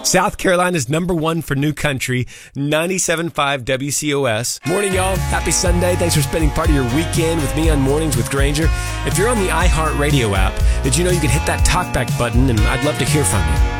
South Carolina's number one for new country, 97.5 WCOS. Morning, y'all. Happy Sunday. Thanks for spending part of your weekend with me on Mornings with Granger. If you're on the iHeartRadio app, did you know you can hit that talkback button, and I'd love to hear from you.